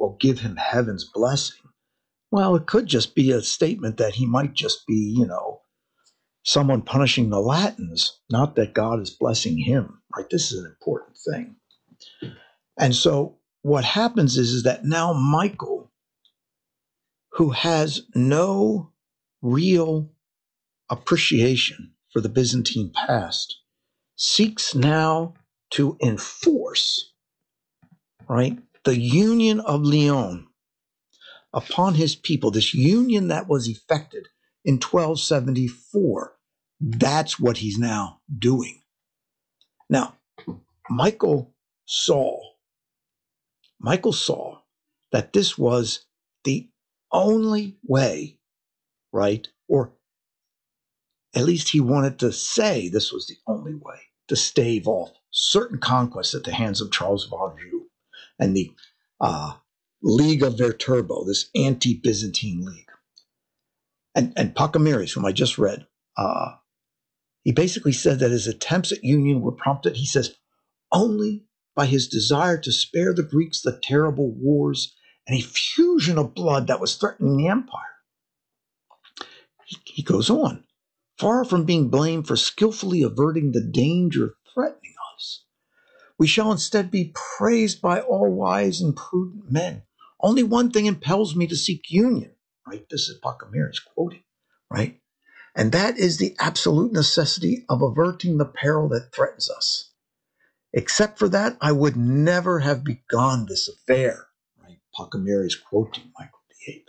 give him heaven's blessing. Well, it could just be a statement that he might just be, someone punishing the Latins, not that God is blessing him, right? This is an important thing. And so what happens is that now Michael, who has no real appreciation for the Byzantine past, seeks now to enforce, right, the union of Lyon upon his people, this union that was effected in 1274. That's what he's now doing. Now, Michael saw that this was the only way, right? Or at least he wanted to say this was the only way to stave off certain conquests at the hands of Charles of Anjou and the League of Viterbo, this anti-Byzantine league. And Pachymeres, whom I just read, he basically said that his attempts at union were prompted, he says, only by his desire to spare the Greeks the terrible wars and effusion of blood that was threatening the empire. He goes on, far from being blamed for skillfully averting the danger threatening us, we shall instead be praised by all wise and prudent men. Only one thing impels me to seek union, right? This is Pachymeres quoting, right? And that is the absolute necessity of averting the peril that threatens us. Except for that, I would never have begun this affair, right? Pachymeres quoting Michael VIII.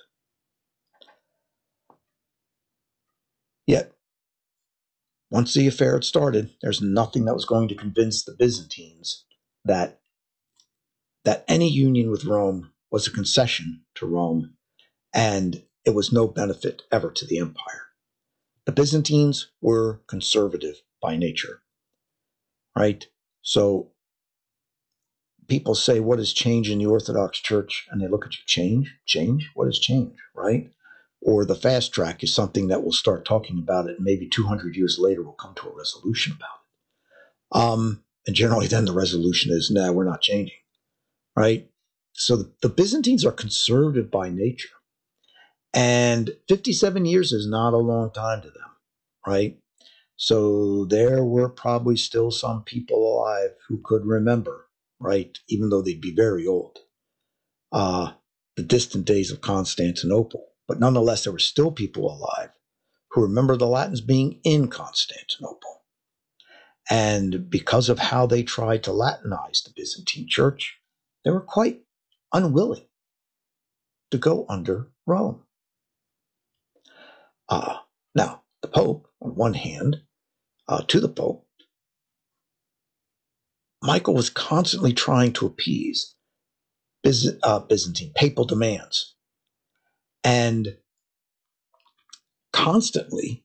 Yet, once the affair had started, there's nothing that was going to convince the Byzantines that any union with Rome was a concession to Rome, and it was no benefit ever to the empire. The Byzantines were conservative by nature, right? So people say, what has changed in the Orthodox Church? And they look at you, change? What has changed, right? Or the fast track is something that we'll start talking about it, and maybe 200 years later we'll come to a resolution about it. And generally then the resolution is, no, we're not changing, right? So the Byzantines are conservative by nature. And 57 years is not a long time to them, right? So there were probably still some people alive who could remember, right, even though they'd be very old, the distant days of Constantinople. But nonetheless, there were still people alive who remember the Latins being in Constantinople. And because of how they tried to Latinize the Byzantine Church, they were quite unwilling to go under Rome. Now, the Pope, on one hand, to the Pope, Michael was constantly trying to appease Byzantine papal demands. And constantly,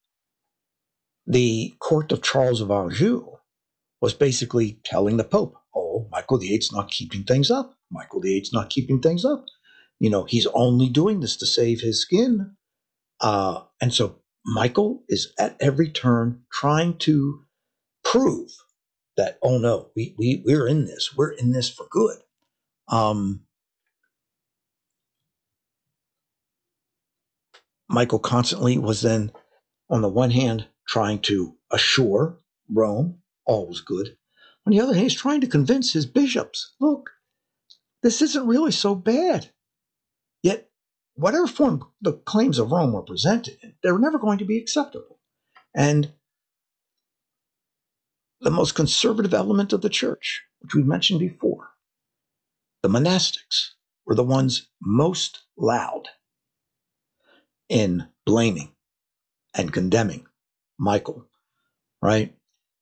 the court of Charles of Anjou was basically telling the Pope, oh, Michael VIII's not keeping things up. Michael VIII's not keeping things up. He's only doing this to save his skin. And so Michael is at every turn trying to prove that, oh no, we're in this. We're in this for good. Michael constantly was then, on the one hand, trying to assure Rome all was good. On the other hand, he's trying to convince his bishops, look, this isn't really so bad. Yet, whatever form the claims of Rome were presented in, they were never going to be acceptable. And the most conservative element of the church, which we mentioned before, the monastics, were the ones most loud in blaming and condemning Michael, right?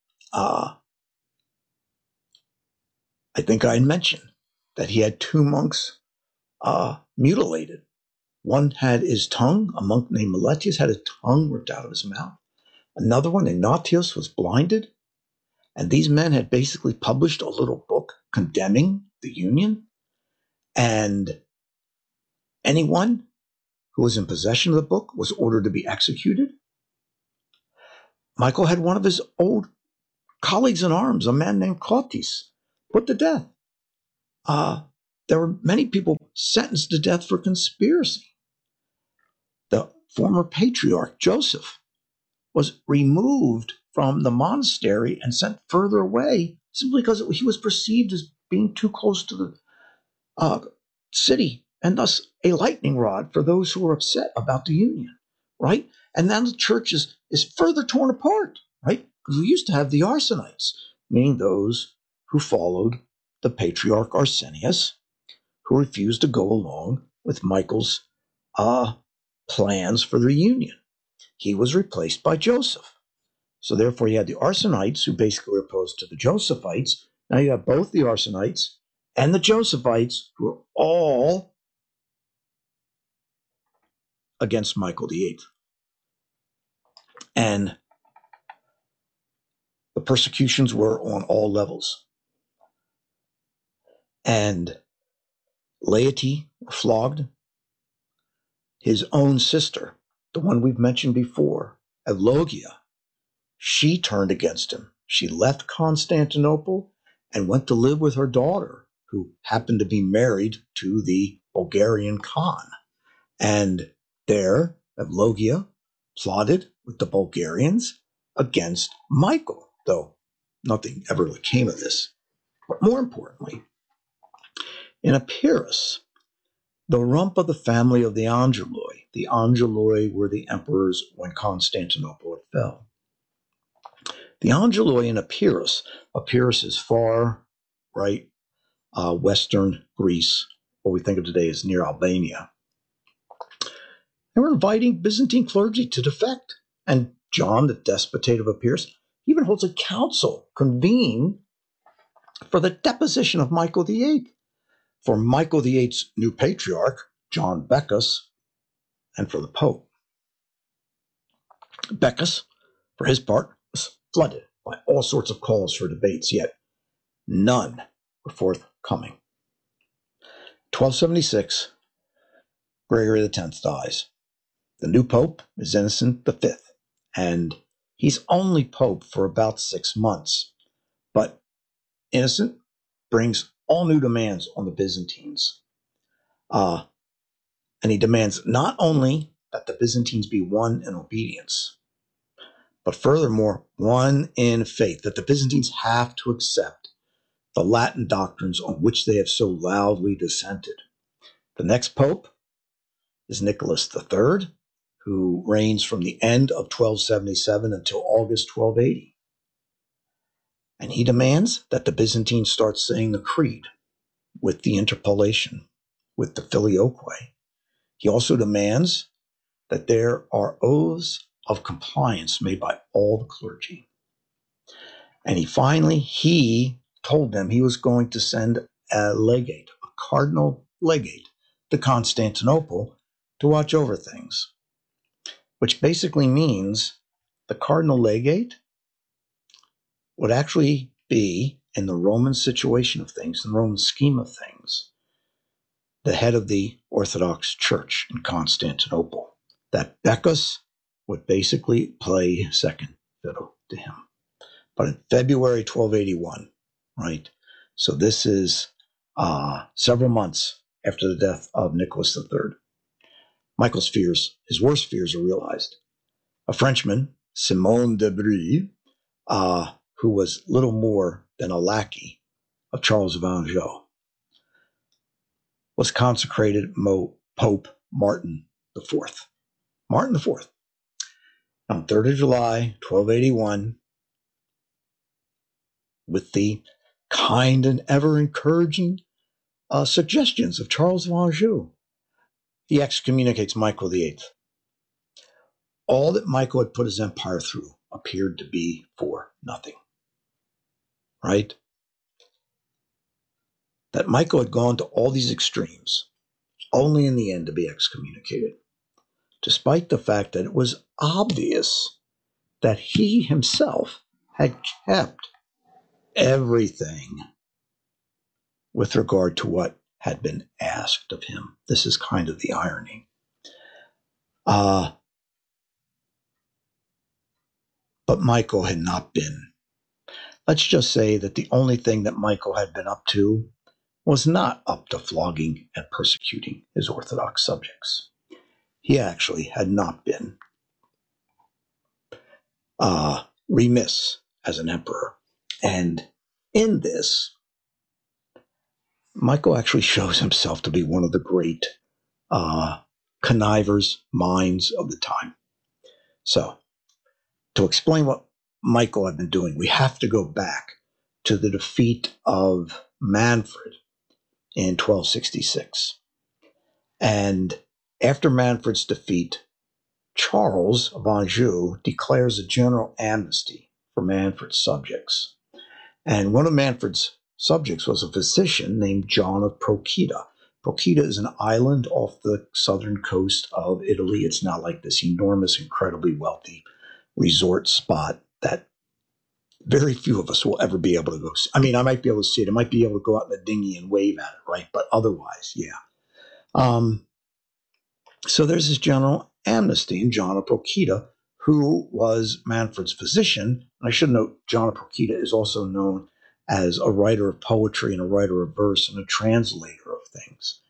I think I mentioned that he had two monks mutilated. One had his tongue, a monk named Meletius had his tongue ripped out of his mouth. Another one, Ignatius, was blinded. And these men had basically published a little book condemning the union. And anyone who was in possession of the book was ordered to be executed. Michael had one of his old colleagues in arms, a man named Clotis, put to death. There were many people sentenced to death for conspiracy. The former patriarch, Joseph, was removed from the monastery and sent further away simply because he was perceived as being too close to the city, and thus a lightning rod for those who were upset about the union, right? And now the church is further torn apart, right? Because we used to have the Arsenites, meaning those who followed the patriarch Arsenius, who refused to go along with Michael's plans for the reunion. He was replaced by Joseph. So therefore, you had the Arsenites, who basically were opposed to the Josephites. Now you have both the Arsenites and the Josephites, who are all against Michael VIII. And the persecutions were on all levels. And laity were flogged. His own sister, the one we've mentioned before, Eulogia, she turned against him. She left Constantinople and went to live with her daughter, who happened to be married to the Bulgarian Khan. And there, Eulogia plotted with the Bulgarians against Michael, though nothing ever really came of this. But more importantly, in Epirus, the rump of the family of the Angeloi were the emperors when Constantinople fell. The Angeloi in Epirus is far, right, western Greece, what we think of today as near Albania. They were inviting Byzantine clergy to defect. And John, the despotate of Epirus, even holds a council convened for the deposition of Michael VIII, for Michael VIII's new patriarch, John Bacchus, and for the Pope. Bacchus, for his part, was flooded by all sorts of calls for debates, yet none were forthcoming. 1276, Gregory X dies. The new Pope is Innocent V, and he's only Pope for about 6 months. But Innocent brings all new demands on the Byzantines. And he demands not only that the Byzantines be one in obedience, but furthermore, one in faith, that the Byzantines have to accept the Latin doctrines on which they have so loudly dissented. The next Pope is Nicholas III, who reigns from the end of 1277 until August 1280. And he demands that the Byzantines start saying the creed with the interpolation, with the filioque. He also demands that there are oaths of compliance made by all the clergy. And he told them he was going to send a legate, a cardinal legate, to Constantinople to watch over things, which basically means the cardinal legate would actually be, in the Roman situation of things, in the Roman scheme of things, the head of the Orthodox Church in Constantinople. That Bacchus would basically play second fiddle to him. But in February 1281, right? So this is several months after the death of Nicholas III. Michael's fears, his worst fears, are realized. A Frenchman, Simon de Brie, who was little more than a lackey of Charles of Anjou, was consecrated Pope Martin IV. Martin IV. On 3rd of July, 1281, with the kind and ever encouraging suggestions of Charles of Anjou, he excommunicates Michael VIII. All that Michael had put his empire through appeared to be for nothing, right? That Michael had gone to all these extremes, only in the end to be excommunicated, despite the fact that it was obvious that he himself had kept everything with regard to what had been asked of him. This is kind of the irony. But Michael had not been. Let's just say that the only thing that Michael had been up to was not up to flogging and persecuting his Orthodox subjects. He actually had not been remiss as an emperor. And in this, Michael actually shows himself to be one of the great connivers, minds of the time. So, to explain what Michael had been doing, we have to go back to the defeat of Manfred in 1266. And after Manfred's defeat, Charles of Anjou declares a general amnesty for Manfred's subjects. And one of Manfred's subjects was a physician named John of Procida. Procida is an island off the southern coast of Italy. It's not like this enormous, incredibly wealthy resort spot that very few of us will ever be able to go see. I mean, I might be able to see it. I might be able to go out in the dinghy and wave at it, right? But otherwise, yeah. So there's this general amnesty, and John of Procida, who was Manfred's physician. I should note, John of Procida is also known as a writer of poetry and a writer of verse and a translator of things.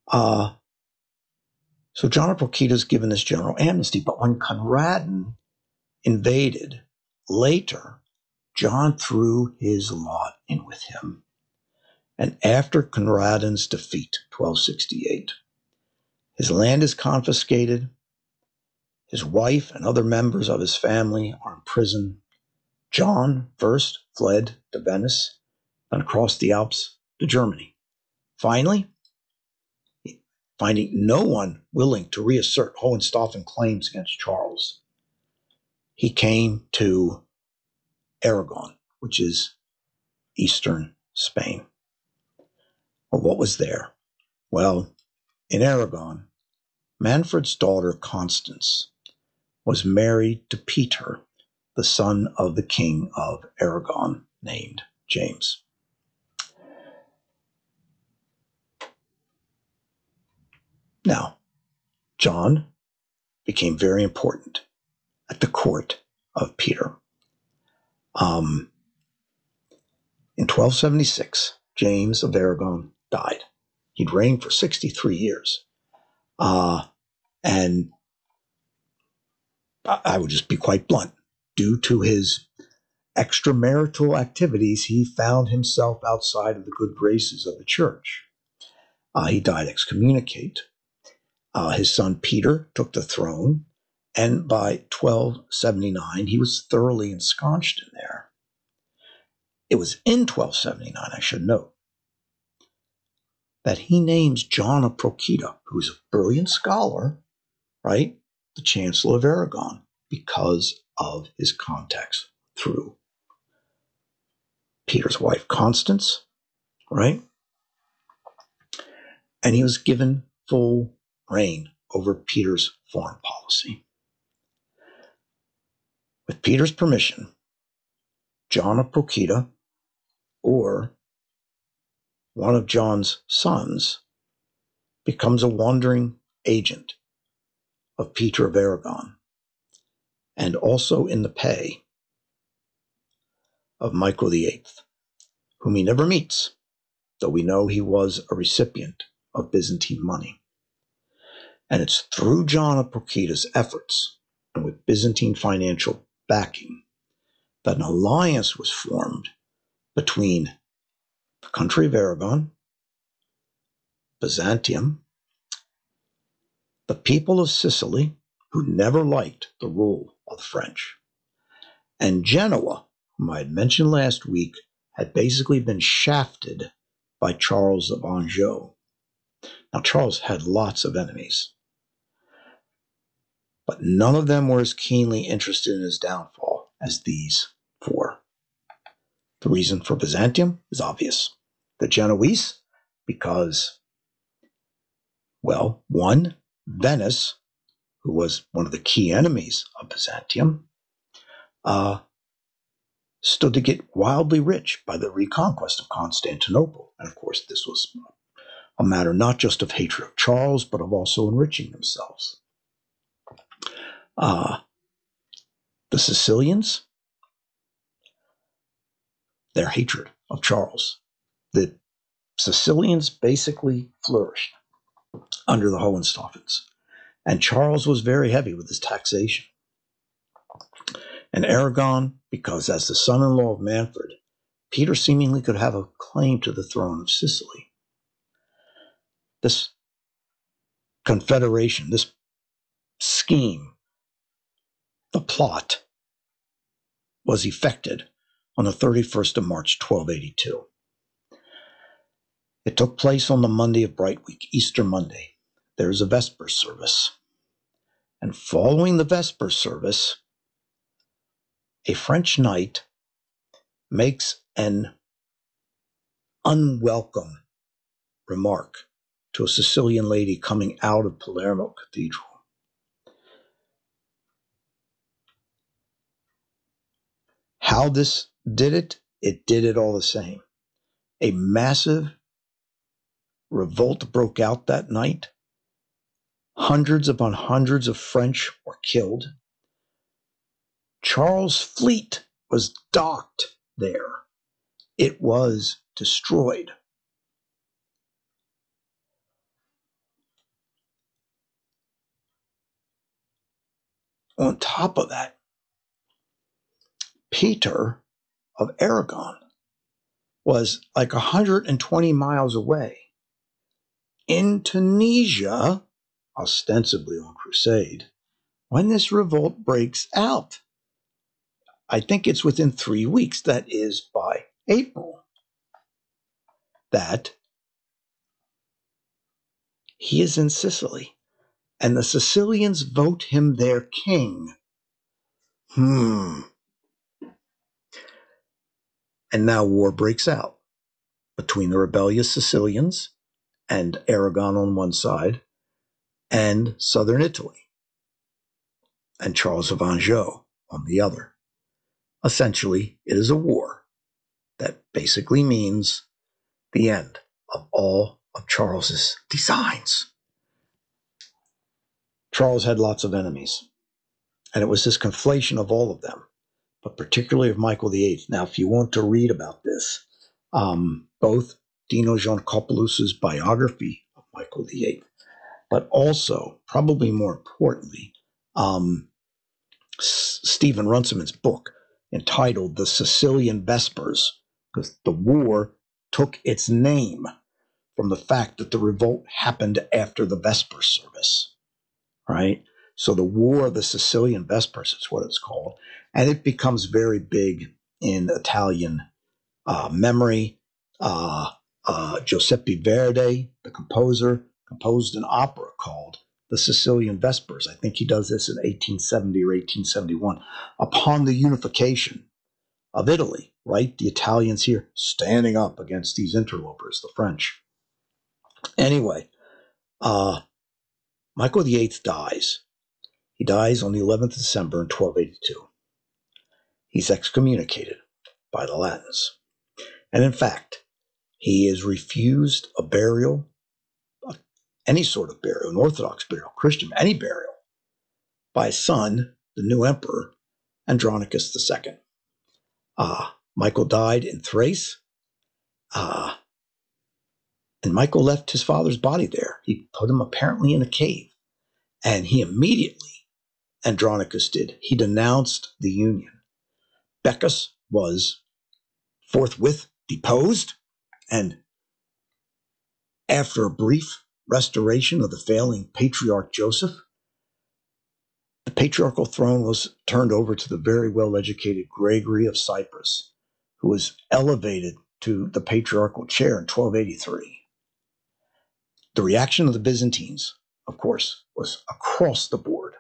So John of Procida is given this general amnesty, but when Conradin invaded later, John threw his lot in with him. And after Conradin's defeat, 1268, his land is confiscated. His wife and other members of his family are in prison. John first fled to Venice, then across the Alps to Germany. Finally, finding no one willing to reassert Hohenstaufen claims against Charles, he came to Aragon, which is eastern Spain. Well, what was there? Well, in Aragon, Manfred's daughter Constance was married to Peter, the son of the king of Aragon named James. Now, John became very important at the court of Peter. In 1276, James of Aragon died. He'd reigned for 63 years. And I would just be quite blunt. Due to his extramarital activities, he found himself outside of the good graces of the church. He died excommunicate. His son Peter took the throne, and by 1279, he was thoroughly ensconced in there. It was in 1279, I should note, that he names John of Procida, who's a brilliant scholar, right, the Chancellor of Aragon, because of his contacts through Peter's wife, Constance, right? And he was given full reign over Peter's foreign policy. With Peter's permission, John of Procida, or one of John's sons, becomes a wandering agent of Peter of Aragon, and also in the pay of Michael VIII, whom he never meets, though we know he was a recipient of Byzantine money. And it's through John of Prokida's efforts, and with Byzantine financial backing, that an alliance was formed between the country of Aragon, Byzantium, the people of Sicily, who never liked the rule of the French, and Genoa, whom I had mentioned last week, had basically been shafted by Charles of Anjou. Now, Charles had lots of enemies, but none of them were as keenly interested in his downfall as these four. The reason for Byzantium is obvious. The Genoese, because, well, one, Venice, who was one of the key enemies of Byzantium, stood to get wildly rich by the reconquest of Constantinople. And of course, this was a matter not just of hatred of Charles, but of also enriching themselves. The Sicilians, their hatred of Charles, the Sicilians basically flourished under the Hohenstaufens, and Charles was very heavy with his taxation. And Aragon, because as the son-in-law of Manfred, Peter seemingly could have a claim to the throne of Sicily. This confederation, this scheme, the plot, was effected on the 31st of March, 1282. It took place on the Monday of Bright Week, Easter Monday. There's a Vesper service. And following the Vesper service, a French knight makes an unwelcome remark to a Sicilian lady coming out of Palermo Cathedral. How this did it did it all the same. A massive revolt broke out that night. Hundreds upon hundreds of French were killed. Charles' fleet was docked there. It was destroyed. On top of that, Peter of Aragon was like 120 miles away in Tunisia, ostensibly on crusade, when this revolt breaks out. I think it's within 3 weeks, that is by April, that he is in Sicily, and the Sicilians vote him their king. And now war breaks out between the rebellious Sicilians and Aragon on one side, and southern Italy, and Charles of Anjou on the other. Essentially, it is a war that basically means the end of all of Charles's designs. Charles had lots of enemies, and it was this conflation of all of them, but particularly of Michael VIII. Now, if you want to read about this, both Dino Giancopoulos' biography of Michael VIII, but also, probably more importantly, Stephen Runciman's book entitled The Sicilian Vespers, because the war took its name from the fact that the revolt happened after the Vesper service, right? So the War of the Sicilian Vespers is what it's called, and it becomes very big in Italian memory. Giuseppe Verdi, the composer, composed an opera called The Sicilian Vespers. I think he does this in 1870 or 1871. Upon the unification of Italy, right? The Italians here standing up against these interlopers, the French. Anyway, Michael VIII dies. He dies on the 11th of December in 1282. He's excommunicated by the Latins. And in fact, he is refused a burial, any sort of burial, an Orthodox burial, Christian, any burial, by his son, the new emperor, Andronicus II. Michael died in Thrace, and Michael left his father's body there. He put him apparently in a cave, and he immediately, Andronicus did, he denounced the union. Beckus was forthwith deposed, and after a brief restoration of the failing Patriarch Joseph, the patriarchal throne was turned over to the very well-educated Gregory of Cyprus, who was elevated to the patriarchal chair in 1283. The reaction of the Byzantines, of course, was across the board,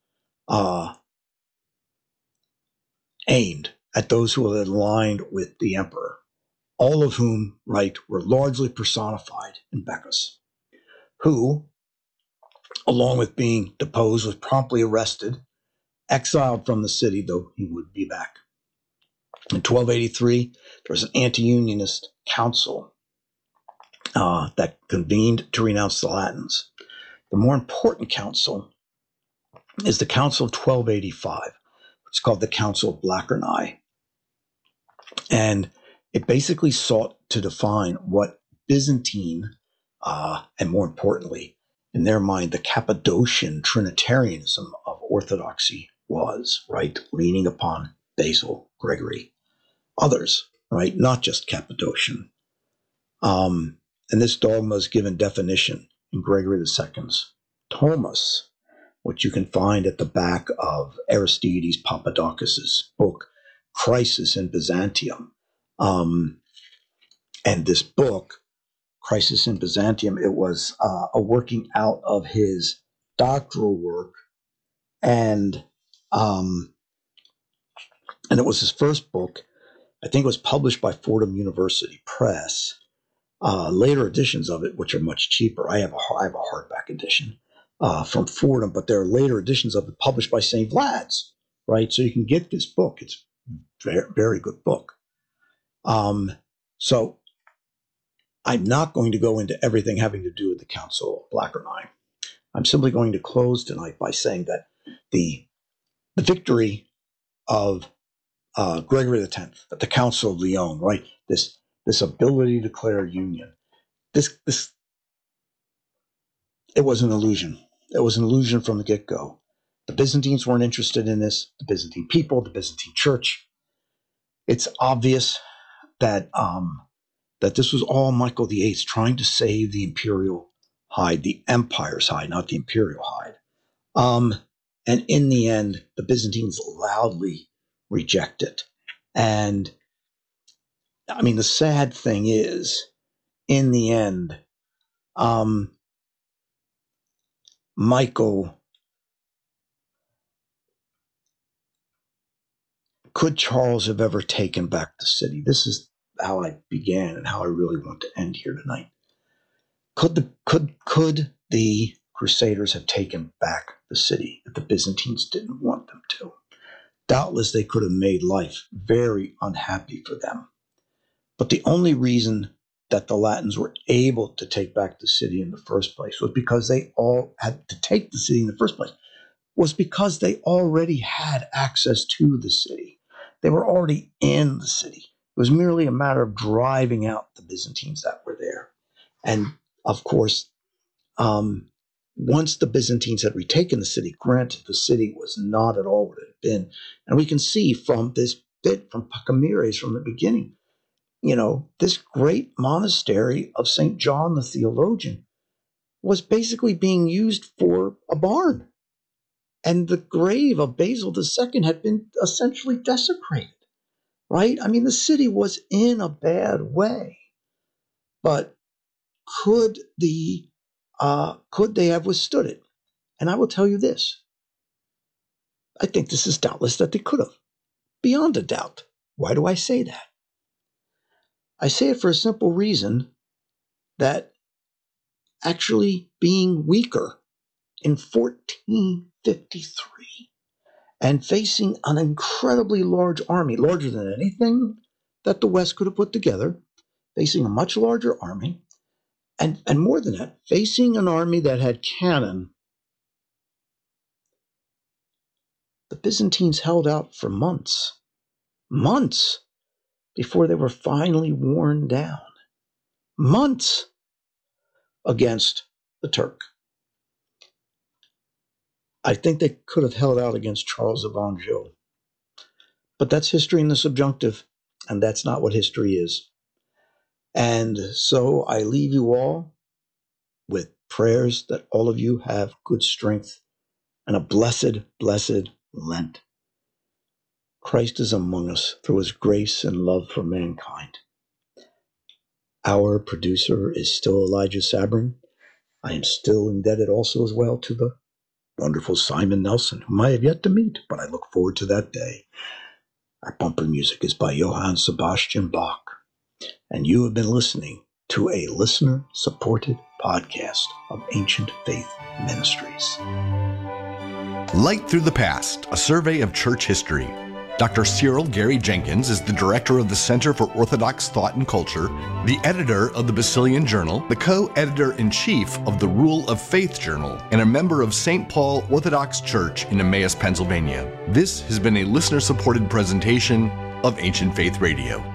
aimed at those who had aligned with the emperor, all of whom, right, were largely personified in Beckus, who, along with being deposed, was promptly arrested, exiled from the city, though he would be back. In 1283, there was an anti-unionist council that convened to renounce the Latins. The more important council is the Council of 1285. It's called the Council of Blachernae. And it basically sought to define what Byzantine, and more importantly, in their mind, the Cappadocian Trinitarianism of Orthodoxy was, right? Leaning upon Basil, Gregory, others, right? Not just Cappadocian. And this dogma is given definition in Gregory II's Thomas, which you can find at the back of Aristides Papadakis' book, Crisis in Byzantium. And this book, Crisis in Byzantium, it was a working out of his doctoral work, and it was his first book. I think it was published by Fordham University Press. Later editions of it, which are much cheaper. I have a hardback edition from Fordham, but there are later editions of it published by St. Vlad's, right? So you can get this book. It's a very, very good book. So I'm not going to go into everything having to do with the Council of Blachernae. I'm simply going to close tonight by saying that the victory of Gregory X at the Council of Lyon, right? This ability to declare union. It was an illusion. It was an illusion from the get-go. The Byzantines weren't interested in this. The Byzantine people, the Byzantine church. It's obvious that that this was all Michael VIII trying to save the imperial hide, the empire's hide, not the imperial hide. And in the end, the Byzantines loudly reject it. And I mean, the sad thing is, in the end, Michael, could Charles have ever taken back the city? This is how I began and how I really want to end here tonight. Could the Crusaders have taken back the city if the Byzantines didn't want them to? Doubtless they could have made life very unhappy for them. But the only reason that the Latins were able to take back the city in the first place was because they all had to take the city in the first place, was because they already had access to the city. They were already in the city. It was merely a matter of driving out the Byzantines that were there. And of course, once the Byzantines had retaken the city, granted, the city was not at all what it had been. And we can see from this bit from Pacamires from the beginning, this great monastery of St. John the Theologian was basically being used for a barn. And the grave of Basil II had been essentially desecrated, right? I mean, the city was in a bad way. But could they have withstood it? And I will tell you this. I think this is doubtless that they could have, beyond a doubt. Why do I say that? I say it for a simple reason that actually being weaker in 1453 and facing an incredibly large army, larger than anything that the West could have put together, facing a much larger army, and more than that, facing an army that had cannon, the Byzantines held out for months before they were finally worn down. Months against the Turk. I think they could have held out against Charles of Anjou. But that's history in the subjunctive, and that's not what history is. And so I leave you all with prayers that all of you have good strength and a blessed, blessed Lent. Christ is among us through his grace and love for mankind. Our producer is still Elijah Sabrin. I am still indebted also as well to the wonderful Simon Nelson, whom I have yet to meet, but I look forward to that day. Our bumper music is by Johann Sebastian Bach, and you have been listening to a listener-supported podcast of Ancient Faith Ministries. Light Through the Past, a survey of church history. Dr. Cyril Gary Jenkins is the director of the Center for Orthodox Thought and Culture, the editor of the Basilian Journal, the co-editor-in-chief of the Rule of Faith Journal, and a member of St. Paul Orthodox Church in Emmaus, Pennsylvania. This has been a listener-supported presentation of Ancient Faith Radio.